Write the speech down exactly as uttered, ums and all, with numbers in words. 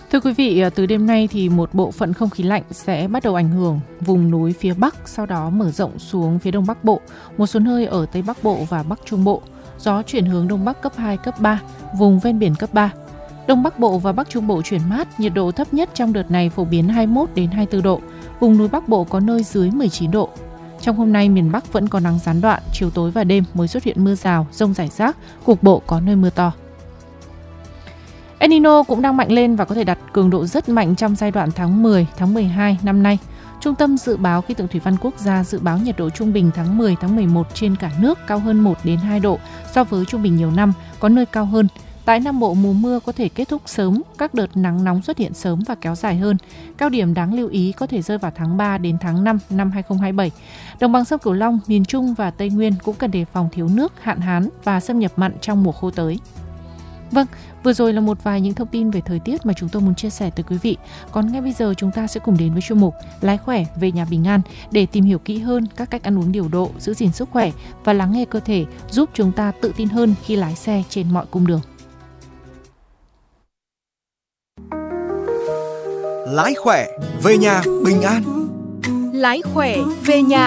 Thưa quý vị, từ đêm nay thì một bộ phận không khí lạnh sẽ bắt đầu ảnh hưởng vùng núi phía Bắc, sau đó mở rộng xuống phía Đông Bắc Bộ, một số nơi ở Tây Bắc Bộ và Bắc Trung Bộ. Gió chuyển hướng Đông Bắc cấp hai, cấp ba, vùng ven biển cấp ba. Đông Bắc Bộ và Bắc Trung Bộ chuyển mát, nhiệt độ thấp nhất trong đợt này phổ biến hai mươi mốt đến hai mươi tư độ, vùng núi Bắc Bộ có nơi dưới mười chín độ. Trong hôm nay, miền Bắc vẫn có nắng gián đoạn, chiều tối và đêm mới xuất hiện mưa rào, dông rải rác, cục bộ có nơi mưa to. El Nino cũng đang mạnh lên và có thể đạt cường độ rất mạnh trong giai đoạn tháng mười, tháng mười hai năm nay. Trung tâm Dự báo Khí tượng Thủy văn Quốc gia dự báo nhiệt độ trung bình tháng mười, tháng mười một trên cả nước cao hơn một đến hai độ so với trung bình nhiều năm, có nơi cao hơn. Tại Nam Bộ, mùa mưa có thể kết thúc sớm, các đợt nắng nóng xuất hiện sớm và kéo dài hơn. Cao điểm đáng lưu ý có thể rơi vào tháng ba đến tháng năm năm hai không hai bảy. Đồng bằng sông Cửu Long, miền Trung và Tây Nguyên cũng cần đề phòng thiếu nước, hạn hán và xâm nhập mặn trong mùa khô tới. Vâng, vừa rồi là một vài những thông tin về thời tiết mà chúng tôi muốn chia sẻ tới quý vị. Còn ngay bây giờ chúng ta sẽ cùng đến với chuyên mục Lái khỏe về nhà bình an để tìm hiểu kỹ hơn các cách ăn uống điều độ, giữ gìn sức khỏe và lắng nghe cơ thể, giúp chúng ta tự tin hơn khi lái xe trên mọi cung đường. Lái khỏe về nhà bình an. Lái khỏe về nhà